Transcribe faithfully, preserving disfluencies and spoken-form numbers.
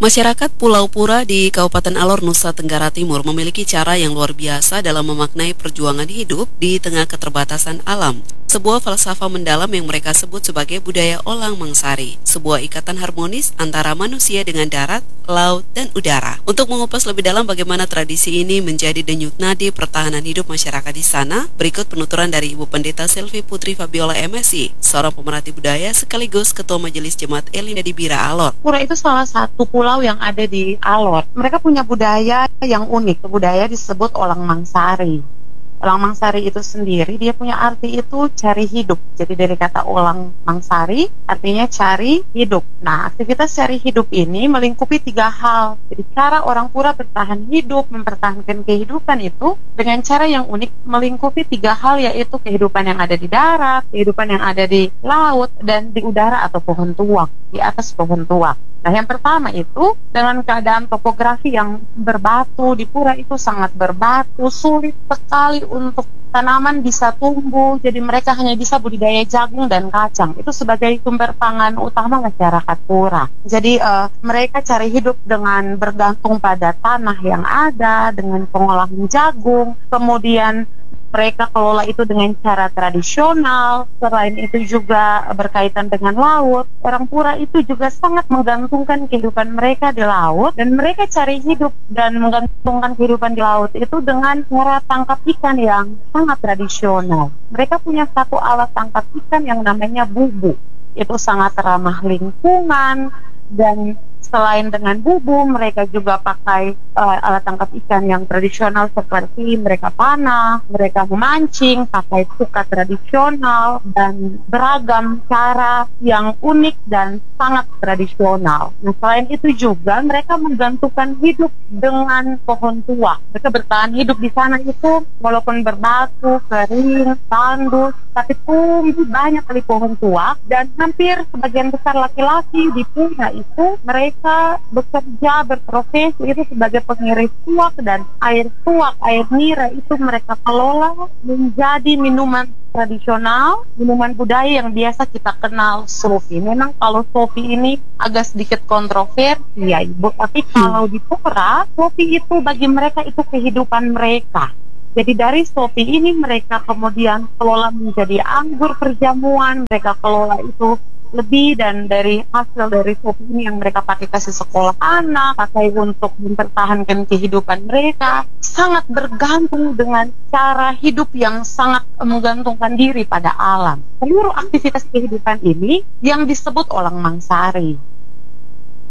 Masyarakat Pulau Pura di Kabupaten Alor, Nusa Tenggara Timur memiliki cara yang luar biasa dalam memaknai perjuangan hidup di tengah keterbatasan alam. Sebuah falsafah mendalam yang mereka sebut sebagai budaya Olang Mangsari, sebuah ikatan harmonis antara manusia dengan darat, laut, dan udara. Untuk mengupas lebih dalam bagaimana tradisi ini menjadi denyut nadi pertahanan hidup masyarakat di sana, berikut penuturan dari Ibu Pendeta Selvi Putri Fabiola M Si, seorang pemerhati budaya sekaligus Ketua Majelis Jemaat Elim di Bira Alor. Pura itu salah satu pulau yang ada di Alor. Mereka punya budaya yang unik. Budaya disebut Olang Mangsari. Olang Mangsari itu sendiri, dia punya arti itu cari hidup. Jadi dari kata Olang Mangsari, artinya cari hidup. Nah, aktivitas cari hidup ini melingkupi tiga hal. Jadi cara orang Pura bertahan hidup, mempertahankan kehidupan itu dengan cara yang unik melingkupi tiga hal, yaitu kehidupan yang ada di darat, kehidupan yang ada di laut, dan di udara atau pohon tuak, di atas pohon tuak. Nah, yang pertama itu dengan keadaan topografi yang berbatu, di Pura itu sangat berbatu, sulit sekali untuk tanaman bisa tumbuh, jadi mereka hanya bisa budidaya jagung dan kacang. Itu sebagai sumber pangan utama masyarakat Pura. Jadi uh, mereka cari hidup dengan bergantung pada tanah yang ada, dengan pengolahan jagung, kemudian mereka kelola itu dengan cara tradisional. Selain itu juga berkaitan dengan laut. Orang Pura itu juga sangat menggantungkan kehidupan mereka di laut, dan mereka cari hidup dan menggantungkan kehidupan di laut itu dengan cara tangkap ikan yang sangat tradisional. Mereka punya satu alat tangkap ikan yang namanya bubu. Itu sangat ramah lingkungan, dan selain dengan bubu, mereka juga pakai uh, alat tangkap ikan yang tradisional seperti mereka panah, mereka memancing, pakai pukat tradisional, dan beragam cara yang unik dan sangat tradisional. Nah, selain itu juga mereka menggantungkan hidup dengan pohon tua. Mereka bertahan hidup di sana itu walaupun berbatu, kering, tandus, tapi tumbuh banyak kali pohon tua, dan hampir sebagian besar laki-laki di Pura itu mereka bekerja, berprofesi itu sebagai pengiris tuak, dan air tuak, air nira itu mereka kelola menjadi minuman tradisional, minuman budaya yang biasa kita kenal, sofi. Memang kalau sofi ini agak sedikit kontroversi ya Ibu, tapi kalau di Pura, sofi itu bagi mereka itu kehidupan mereka. Jadi dari sofi ini mereka kemudian kelola menjadi anggur perjamuan, mereka kelola itu lebih, dan dari hasil dari sofi ini yang mereka pakai kasih sekolah anak, pakai untuk mempertahankan kehidupan mereka, sangat bergantung dengan cara hidup yang sangat menggantungkan diri pada alam. Seluruh aktivitas kehidupan ini yang disebut Olang Mangsari.